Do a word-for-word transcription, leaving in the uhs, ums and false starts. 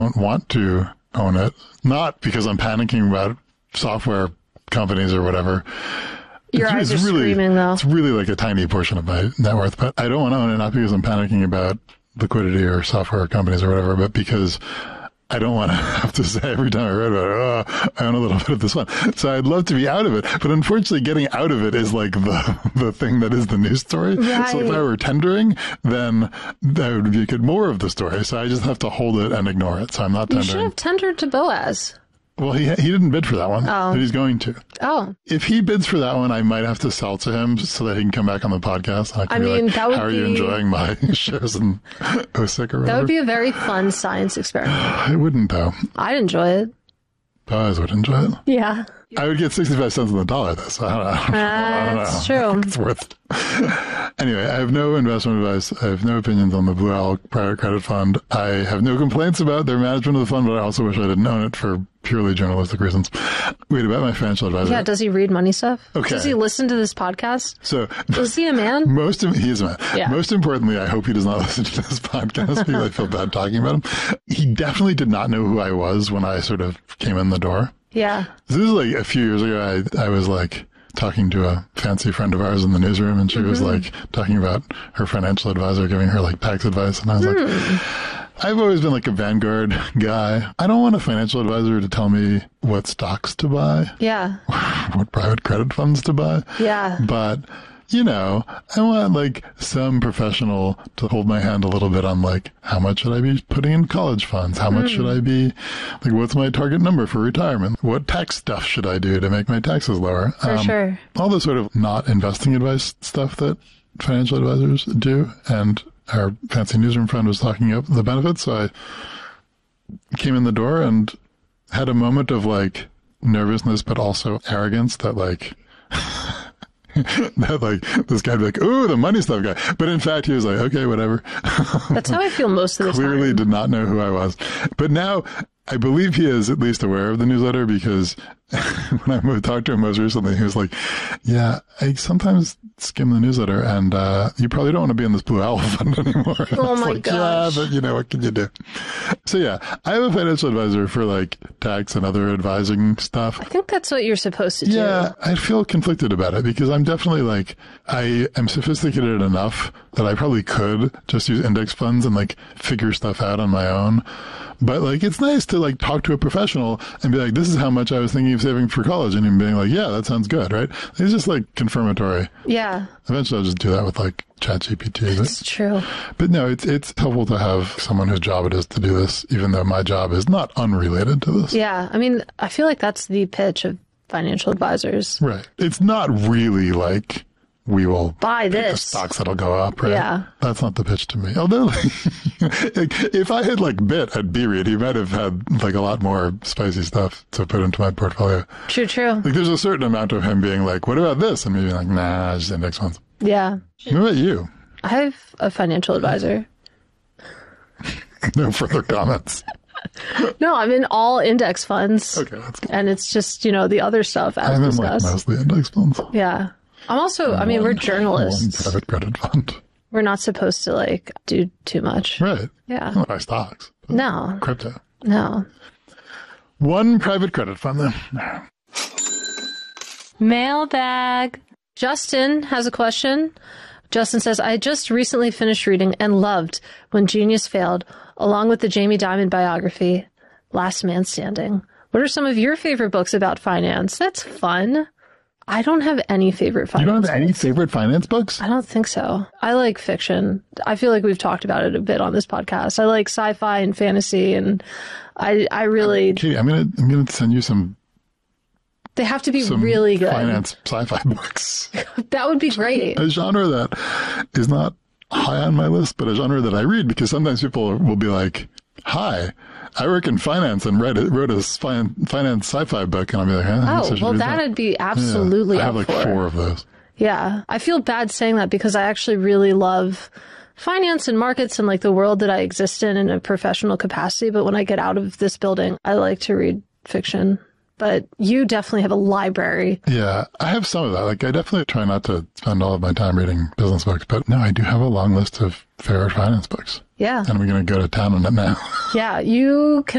don't want to own it. Not because I'm panicking about software companies or whatever. Your it's, eyes it's are really, screaming, though. It's really like a tiny portion of my net worth, but I don't want to own it, not because I'm panicking about liquidity or software companies or whatever, but because I don't want to have to say every time I read about it, oh, I own a little bit of this one. So I'd love to be out of it. But unfortunately, getting out of it is like the, the thing that is the news story. Right. So if I were tendering, then that would make it more of the story. So I just have to hold it and ignore it. So I'm not tendering. You should have tendered to Boaz. Well, he he didn't bid for that one, oh. but he's going to. Oh. If he bids for that one, I might have to sell to him so that he can come back on the podcast. And I, can I be mean, like, that would how are be... you enjoying my shares in O S I C or whatever? That would be a very fun science experiment. It wouldn't, though. I'd enjoy it. Boaz would enjoy it. Yeah. I would get sixty-five cents on the dollar, though, so I don't know. Uh, I don't that's know. true. It's worth it. Anyway, I have no investment advice. I have no opinions on the Blue Owl Private Credit Fund. I have no complaints about their management of the fund, but I also wish I didn't own it for purely journalistic reasons. Wait, about my financial advisor. Yeah, does he read money stuff? Okay. Does he listen to this podcast? So, is he a man? Most of, he is a man. Yeah. Most importantly, I hope he does not listen to this podcast because I feel bad talking about him. He definitely did not know who I was when I sort of came in the door. Yeah. This is like a few years ago. I, I was like talking to a fancy friend of ours in the newsroom, and she mm-hmm. was like talking about her financial advisor giving her like tax advice. And I was mm. like, I've always been like a Vanguard guy. I don't want a financial advisor to tell me what stocks to buy. Yeah. What private credit funds to buy. Yeah. But, you know, I want like some professional to hold my hand a little bit on like, how much should I be putting in college funds? How much mm. should I be, like, what's my target number for retirement? What tax stuff should I do to make my taxes lower? For um, sure. All the sort of not investing advice stuff that financial advisors do. And our fancy newsroom friend was talking up the benefits. So I came in the door and had a moment of like nervousness, but also arrogance that like, that like this guy'd be like, ooh, the money stuff guy. But in fact, he was like, okay, whatever. That's how I feel most of the Clearly time. did not know who I was. But now I believe he is at least aware of the newsletter because when I talked to him most recently, he was like, yeah, I sometimes skim the newsletter and uh, you probably don't want to be in this Blue Owl fund anymore. Oh my like, gosh. Yeah, but you know, what can you do? So yeah, I have a financial advisor for like tax and other advising stuff. I think that's what you're supposed to do. Yeah, I feel conflicted about it because I'm definitely like, I am sophisticated enough that I probably could just use index funds and like figure stuff out on my own. But like, it's nice to like talk to a professional and be like, this is how much I was thinking of saving for college. And him being like, yeah, that sounds good, right? It's just like confirmatory. Yeah. Eventually I'll just do that with like ChatGPT. It's true. But no, it's, it's helpful to have someone whose job it is to do this, even though my job is not unrelated to this. Yeah. I mean, I feel like that's the pitch of financial advisors. Right. It's not really like, we will buy this the stocks that'll go up, right? Yeah. That's not the pitch to me. Although, like, if I had like bit at B-Read, he might have had like a lot more spicy stuff to put into my portfolio. True, true. Like, there's a certain amount of him being like, what about this? And maybe like, nah, just index funds. Yeah. What about you? I have a financial advisor. No further comments. No, I'm in all index funds. Okay, that's good. And it's just, you know, the other stuff as I'm in discussed. like mostly index funds. Yeah. I'm also, I mean, one, we're journalists. One private credit fund. We're not supposed to, like, do too much. Right. Yeah. Not buy stocks. No. Crypto. No. One private credit fund, then. Mailbag. Justin has a question. Justin says, I just recently finished reading and loved When Genius Failed, along with the Jamie Dimon biography, Last Man Standing. What are some of your favorite books about finance? That's fun. I don't have any favorite finance You don't have any books. favorite finance books? I don't think so. I like fiction. I feel like we've talked about it a bit on this podcast. I like sci-fi and fantasy, and I I really... Katie, I'm gonna I'm gonna send you some They have to be some really good. finance sci-fi books. That would be great. A genre that is not high on my list, but a genre that I read because sometimes people will be like, hi, I work in finance and read it, wrote a fin- finance sci-fi book. And I'll be like, eh, Oh, well, that'd be absolutely yeah, I up have like for. four of those. Yeah. I feel bad saying that because I actually really love finance and markets and like the world that I exist in in a professional capacity. But when I get out of this building, I like to read fiction. But you definitely have a library. Yeah, I have some of that. Like, I definitely try not to spend all of my time reading business books. But no, I do have a long list of favorite finance books. Yeah. And we're going to go to town on it now. Yeah. You can